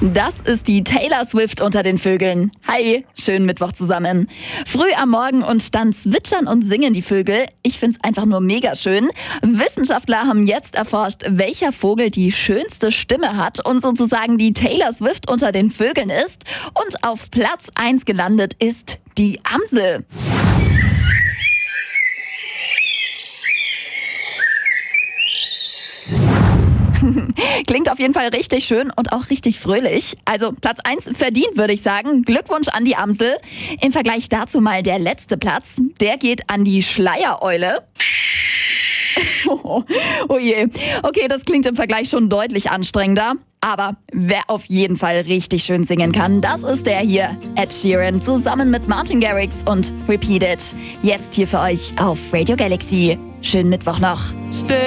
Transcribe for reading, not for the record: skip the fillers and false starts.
Das ist die Taylor Swift unter den Vögeln. Hi, schönen Mittwoch zusammen. Früh am Morgen und dann zwitschern und singen die Vögel. Ich find's einfach nur mega schön. Wissenschaftler haben jetzt erforscht, welcher Vogel die schönste Stimme hat und sozusagen die Taylor Swift unter den Vögeln ist. Und auf Platz 1 gelandet ist die Amsel. Klingt auf jeden Fall richtig schön und auch richtig fröhlich. Also Platz 1 verdient, würde ich sagen. Glückwunsch an die Amsel. Im Vergleich dazu mal der letzte Platz. Der geht an die Schleiereule. Oh je. Okay, das klingt im Vergleich schon deutlich anstrengender. Aber wer auf jeden Fall richtig schön singen kann, das ist der hier, Ed Sheeran, zusammen mit Martin Garrix und Repeat It. Jetzt hier für euch auf Radio Galaxy. Schönen Mittwoch noch.